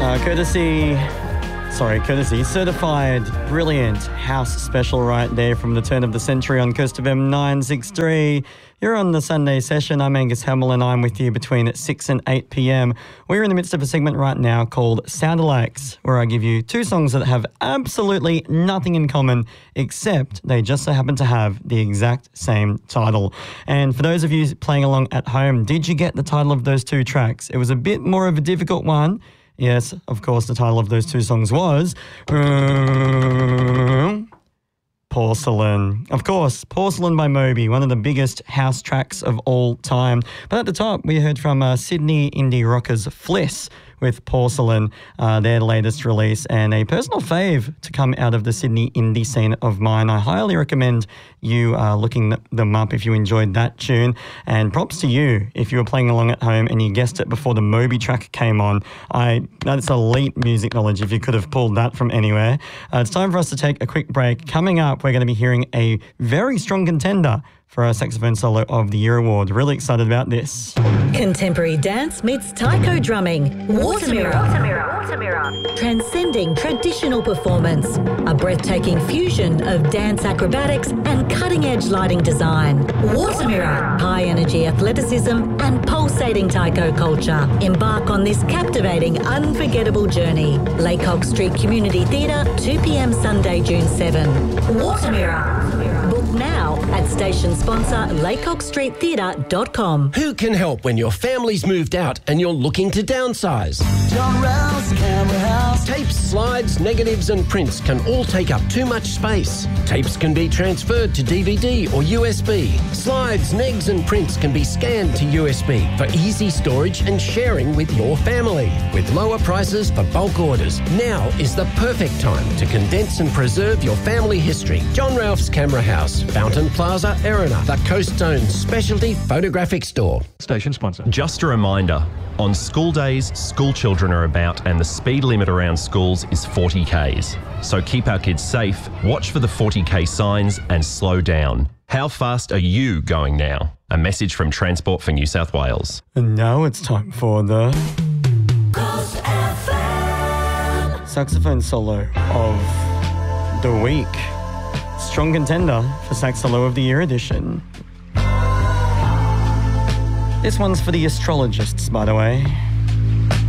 Courtesy certified brilliant house special right there from the turn of the century on Coast of M963. You're on the Sunday session. I'm Angus Hamill and I'm with you between 6 and 8 p.m. We're in the midst of a segment right now called Soundalikes, where I give you two songs that have absolutely nothing in common except they just so happen to have the exact same title. And for those of you playing along at home, did you get the title of those two tracks? It was a bit more of a difficult one. Yes, of course, the title of those two songs was Porcelain. Of course, Porcelain by Moby, one of the biggest house tracks of all time. But at the top, we heard from Sydney indie rockers Fliss with Porcelain, their latest release, and a personal fave to come out of the Sydney indie scene of mine. I highly recommend you looking them up if you enjoyed that tune. And props to you if you were playing along at home and you guessed it before the Moby track came on. That's elite music knowledge if you could have pulled that from anywhere. It's time for us to take a quick break. Coming up, we're going to be hearing a very strong contender for our Saxophone Solo of the Year award. Really excited about this. Contemporary dance meets taiko drumming. Water Mirror. Transcending traditional performance. A breathtaking fusion of dance acrobatics and cutting-edge lighting design. Water Mirror. High-energy athleticism and pulsating taiko culture. Embark on this captivating, unforgettable journey. Laycock Street Community Theatre, 2 p.m. Sunday, June 7. Water Mirror. Book now at station sponsor laycockstreettheatre.com. Who can help when your family's moved out and you're looking to downsize? John Ralph's Camera House. Tapes, slides, negatives and prints can all take up too much space. Tapes can be transferred to DVD or USB. Slides, negs and prints can be scanned to USB for easy storage and sharing with your family. With lower prices for bulk orders, now is the perfect time to condense and preserve your family history. John Ralph's Camera House, Fountain Plaza, Erina, the Coast Zone's specialty photographic store. Station sponsor. Just a reminder, on school days, school children are about and the speed limit around schools is 40 Ks. So keep our kids safe, watch for the 40 K signs and slow down. How fast are you going now? A message from Transport for New South Wales. And now it's time for the Coast FM. Saxophone Solo of the Week. Strong contender for Sax Solo of the Year edition. This one's for the astrologists, by the way.